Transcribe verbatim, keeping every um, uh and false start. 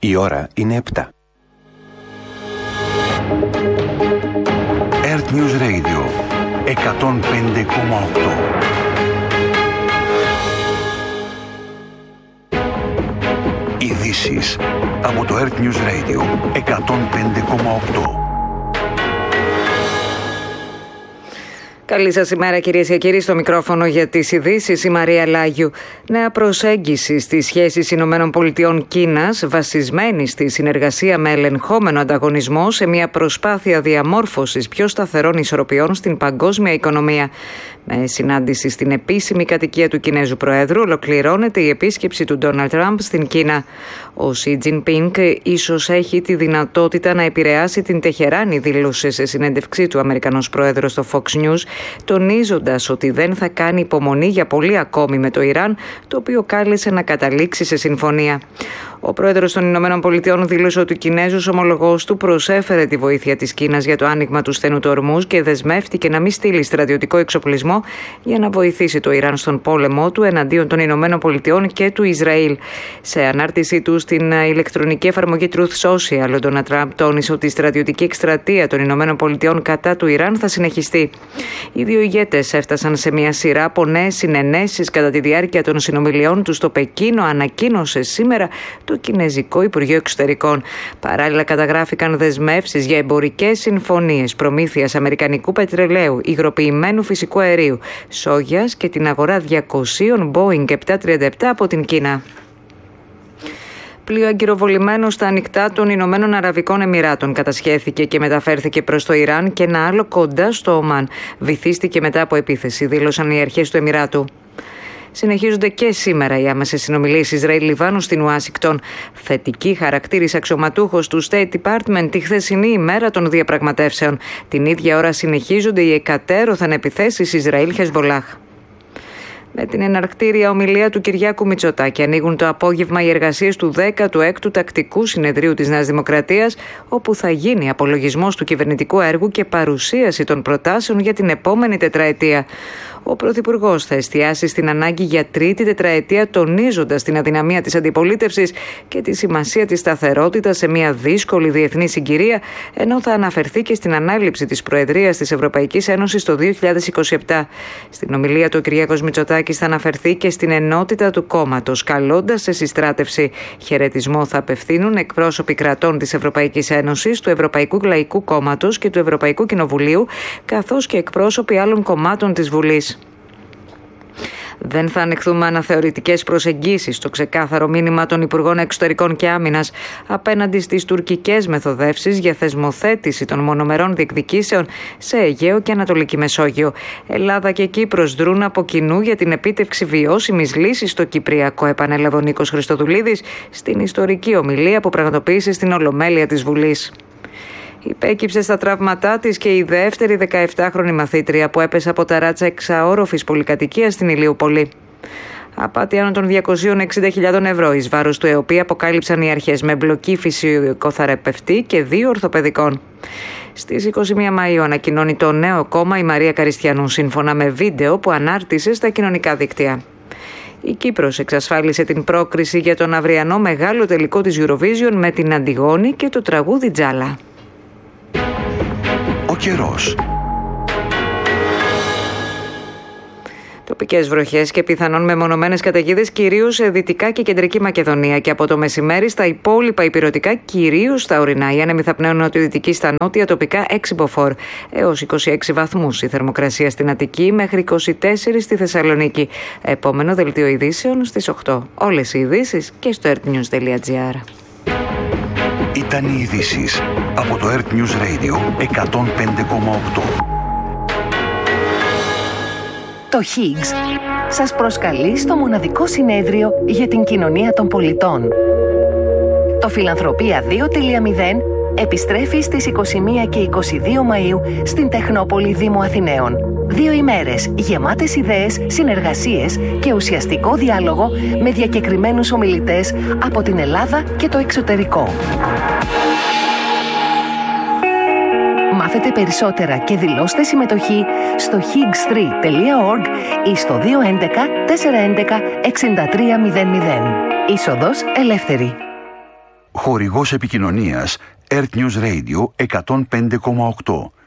Η ώρα είναι επτά. Earth News Radio εκατόν πέντε κόμμα οκτώ. Ειδήσεις από το Earth News Radio εκατόν πέντε κόμμα οκτώ. Καλή σας ημέρα, κυρίες και κύριοι. Στο μικρόφωνο για τις ειδήσεις η Μαρία Λάγιου. Νέα προσέγγιση στις σχέσεις Ηνωμένων Πολιτειών Κίνας, βασισμένη στη συνεργασία με ελεγχόμενο ανταγωνισμό σε μια προσπάθεια διαμόρφωσης πιο σταθερών ισορροπιών στην παγκόσμια οικονομία. Με συνάντηση στην επίσημη κατοικία του Κινέζου Προέδρου, ολοκληρώνεται η επίσκεψη του Ντόναλντ Τραμπ στην Κίνα. Ο Σι Τζινπίνγκ ίσως έχει τη δυνατότητα να επηρεάσει την Τεχεράνη, δήλωσε σε συνέντευξή του Αμερικανός Πρόεδρος στο Fox News, τονίζοντας ότι δεν θα κάνει υπομονή για πολύ ακόμη με το Ιράν, το οποίο κάλεσε να καταλήξει σε συμφωνία. Ο πρόεδρος των Ηνωμένων Πολιτειών δήλωσε ότι ο Κινέζος ομολογός του προσέφερε τη βοήθεια της Κίνας για το άνοιγμα του στενού του Ορμούζ και δεσμεύτηκε να μην στείλει στρατιωτικό εξοπλισμό για να βοηθήσει το Ιράν στον πόλεμό του εναντίον των Ηνωμένων Πολιτειών και του Ισραήλ. Σε ανάρτησή του στην ηλεκτρονική εφαρμογή Truth Social, ο Ντόναλντ Τραμπ τόνισε ότι η στρατιωτική εκστρατεία των Ηνωμένων Πολιτειών κατά του Ιράν θα συνεχιστεί. Οι δύο ηγέτες έφτασαν σε μια σειρά από νέες συνενέσεις κατά τη διάρκεια των συνομιλιών του στο Πεκίνο, ανακοίνωσε σήμερα το Κινέζικο Υπουργείο Εξωτερικών. Παράλληλα, καταγράφηκαν δεσμεύσεις για εμπορικές συμφωνίες προμήθειας αμερικανικού πετρελαίου, υγροποιημένου φυσικού αερίου, σόγιας και την αγορά διακοσίων Boeing επτακόσια τριάντα επτά από την Κίνα. Πλοίο αγκυροβολημένο στα ανοιχτά των Ηνωμένων Αραβικών Εμιράτων κατασχέθηκε και μεταφέρθηκε προς το Ιράν και ένα άλλο κοντά στο Ομάν βυθίστηκε μετά από επίθεση, δήλωσαν οι αρχές του Εμιράτου. Συνεχίζονται και σήμερα οι άμεσες συνομιλίες Ισραήλ-Λιβάνου στην Ουάσιγκτον. Θετική χαρακτήρισε αξιωματούχος του State Department τη χθεσινή ημέρα των διαπραγματεύσεων. Την ίδια ώρα συνεχίζονται οι εκατέρωθεν επιθέσεις Ισραήλ-Χεσβολάχ. Με την εναρκτήρια ομιλία του Κυριάκου Μητσοτάκη ανοίγουν το απόγευμα οι εργασίες του δέκατου έκτου Τακτικού Συνεδρίου της Νέας Δημοκρατίας, όπου θα γίνει απολογισμός του κυβερνητικού έργου και παρουσίαση των προτάσεων για την επόμενη τετραετία. Ο Πρωθυπουργός θα εστιάσει στην ανάγκη για τρίτη τετραετία, τονίζοντας την αδυναμία της αντιπολίτευσης και τη σημασία της σταθερότητας σε μια δύσκολη διεθνή συγκυρία, ενώ θα αναφερθεί και στην ανάληψη της Προεδρίας της Ευρωπαϊκής Ένωσης το δύο χιλιάδες είκοσι επτά. Στην ομιλία του, ο Κυριάκος Μητσοτάκης θα αναφερθεί και στην ενότητα του κόμματος, καλώντας σε συστράτευση. Χαιρετισμό θα απευθύνουν εκπρόσωποι κρατών της Ευρωπαϊκής Ένωσης, του Ευρωπαϊκού Λαϊκού Κόμματος και του Ευρωπαϊκού Κοινοβουλίου, καθώς και εκπρόσωποι άλλων κομμάτων της Βουλής. Δεν θα ανεχθούμε αναθεωρητικές προσεγγίσεις, το ξεκάθαρο μήνυμα των Υπουργών Εξωτερικών και Άμυνας απέναντι στις τουρκικές μεθοδεύσεις για θεσμοθέτηση των μονομερών διεκδικήσεων σε Αιγαίο και Ανατολική Μεσόγειο. Ελλάδα και Κύπρος δρούν από κοινού για την επίτευξη βιώσιμης λύσης στο Κυπριακό, επανέλαβε ο Νίκος Χριστοδουλίδης στην ιστορική ομιλία που πραγματοποίησε στην Ολομέλεια της Βουλής. Υπέκυψε στα τραύματά της και η δεύτερη δεκαεπτάχρονη μαθήτρια που έπεσε από ταράτσα εξαόροφης πολυκατοικίας στην Ηλιούπολη. Απάτη άνω των διακόσιες εξήντα χιλιάδες ευρώ εις βάρος του ΕΟΠΗ αποκάλυψαν οι αρχές με εμπλοκή φυσικοθεραπευτή και δύο ορθοπαιδικών. Στις είκοσι μία Μαΐου ανακοινώνει το νέο κόμμα η Μαρία Καριστιανού, σύμφωνα με βίντεο που ανάρτησε στα κοινωνικά δίκτυα. Η Κύπρος εξασφάλισε την πρόκριση για τον αυριανό μεγάλο τελικό της Eurovision με την Αντιγόνη και το τραγούδι Τζάλα. Ο καιρός. Τοπικές βροχές και πιθανόν μεμονωμένες καταιγίδες κυρίως σε Δυτικά και Κεντρική Μακεδονία και από το μεσημέρι στα υπόλοιπα ηπειρωτικά, κυρίως στα ορεινά. Οι άνεμοι θα πνέουν νοτιοδυτική στα νότια, τοπικά έξι μποφόρ έως είκοσι έξι βαθμούς. Η θερμοκρασία στην Αττική μέχρι είκοσι τέσσερα στη Θεσσαλονίκη. Επόμενο δελτίο ειδήσεων στις οκτώ. Όλες οι ειδήσεις και στο earthnews τελεία gr. Ήταν οι ειδήσεις από το Earth News Radio εκατόν πέντε κόμμα οκτώ. Το Higgs σας προσκαλεί στο μοναδικό συνέδριο για την κοινωνία των πολιτών. Το Φιλανθρωπία δύο τελεία μηδέν επιστρέφει στις είκοσι μία και είκοσι δύο Μαΐου στην Τεχνόπολη Δήμου Αθηναίων. Δύο ημέρες γεμάτες ιδέες, συνεργασίες και ουσιαστικό διάλογο με διακεκριμένους ομιλητές από την Ελλάδα και το εξωτερικό. Μάθετε περισσότερα και δηλώστε συμμετοχή στο higgs τρία τελεία org ή στο δύο ένα ένα τέσσερα ένα ένα έξι τρία μηδέν μηδέν. Είσοδος ελεύθερη. Χορηγός επικοινωνίας Earth News Radio εκατόν πέντε κόμμα οκτώ.